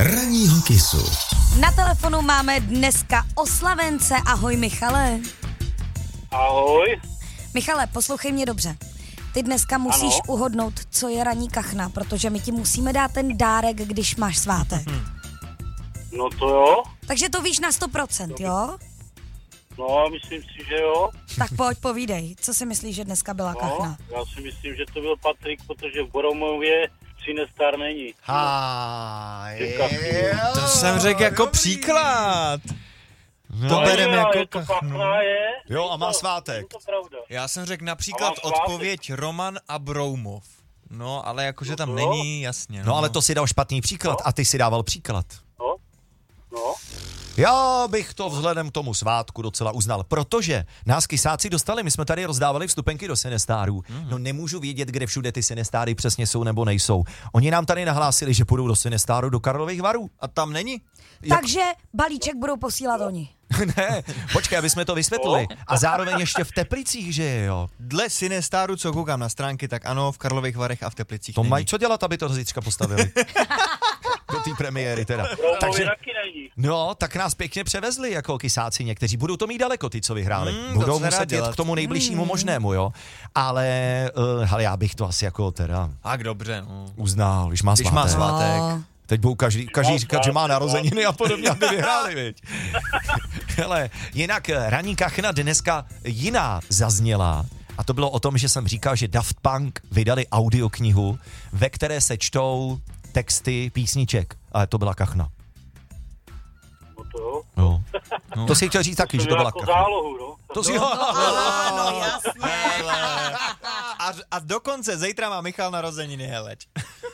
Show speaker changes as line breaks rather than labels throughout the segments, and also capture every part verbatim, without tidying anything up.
Ranního Kissu.
Na telefonu máme dneska oslavence. Ahoj, Michale.
Ahoj.
Michale, poslouchej mě dobře. Ty dneska musíš
Ano.
uhodnout, co je ranní kachna, protože my ti musíme dát ten dárek, když máš svátek.
Hmm. No to jo.
Takže to víš na sto procent, jo?
No, myslím si, že jo.
Tak pojď, povídej. Co si myslíš, že dneska byla
No,
kachna?
já si myslím, že to byl Patrik, protože v Boromově Cinestar není.
Ha,
je,
to jsem řekl jako příklad. No, to
No,
berem
je,
jako
je to
kachnu.
kachna, je.
Jo, a má
Je to-
svátek.
Je to pravda.
Já jsem řekl
A
například
mám svátek.
odpověď Roman Abroumov. No, ale jakože
No
tam
to
není, jasně.
No ale to si dal špatný příklad a ty si dával příklad.
No, no.
Já bych to vzhledem k tomu svátku docela uznal, protože nás kysáci dostali, my jsme tady rozdávali vstupenky do Cinestárů. Mm. No nemůžu vědět, kde všude ty Cinestáry přesně jsou nebo nejsou. Oni nám tady nahlásili, že půjdou do Cinestáru do Karlových Varů.
A tam není?
Jak-
Takže balíček budou posílat oni.
Ne, počkej, aby jsme to vysvětlili. A zároveň ještě v Teplicích, že jo.
Dle Cinestaru, co koukám na stránky, tak ano, v Karlových Varech a v Teplicích
To
není.
mají co dělat, aby to zítřka postavili. Do té premiéry teda.
Boromově
Takže,
taky není.
no, tak nás pěkně převezli jako kysáci někteří. Budou to mít daleko, ty, co vyhráli.
Mm,
Budou
to se
muset
dá
jet
dělat.
k tomu nejbližšímu možnému, jo. Ale, uh, hele, já bych to asi jako teda
Tak dobře, no.
uznal, když má
Když má
svátek.
svátek.
No.
Teď budou každý, každý
Má
říkat, že má
svátek,
narozeniny a podobně, aby vyhráli, viď. Hele, jinak ranní kachna dneska jiná zazněla. A to bylo o tom, že jsem říkal, že Daft Punk vydali audioknihu, ve které se čtou texty písniček. Ale to byla kachna.
No to jo.
No. No. To si chtěl říct taky,
To
že to
byl
byla
jako
kachna.
zálohu, no.
To si...
Ano, jasně.
A, a dokonce zítra má Michal narozeniny, heleč.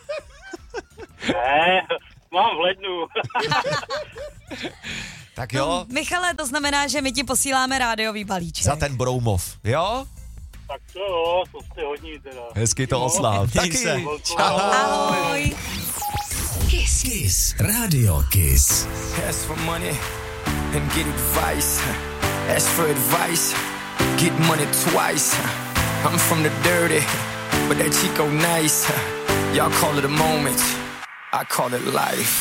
Ne, mám v lednu.
Tak jo,
Michale, to znamená, že my ti posíláme rádiový balíček.
za ten Broumov, jo?
Tak to jo, to jste hodní teda.
Hezky to oslav.
Měj
Taky.
se.
Čau.
Ahoj.
Kiss. Kiss. Radio Kiss.
Ask for money and get advice. Ask for advice, get money twice. I'm from the dirty, but that Chico nice. Y'all call it a moment, I call it life.